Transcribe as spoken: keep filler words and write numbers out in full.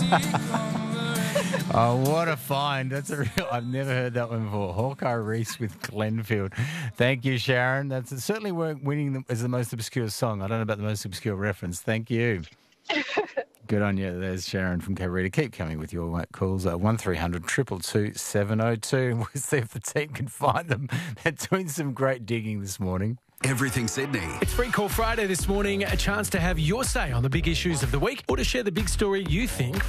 Oh, what a find. That's a real, I've never heard that one before. Hawkeye Reese with Glenfield. Thank you, Sharon. That's it certainly weren't winning the, as the most obscure song. I don't know about the most obscure reference. Thank you. Good on you. There's Sharon from Cabarita. Keep coming with your calls. Uh, one three hundred two two two seven oh two. We'll see if the team can find them. They're doing some great digging this morning. Everything Sydney. It's Free Call Friday this morning. A chance to have your say on the big issues of the week or to share the big story you think